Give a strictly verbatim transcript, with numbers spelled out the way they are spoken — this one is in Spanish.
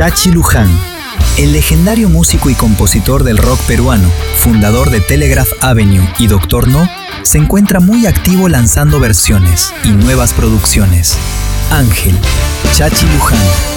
Chachi Luján. El legendario músico y compositor del rock peruano, fundador de Telegraph Avenue y Doctor No, se encuentra muy activo lanzando versiones y nuevas producciones. Ángel, Chachi Luján.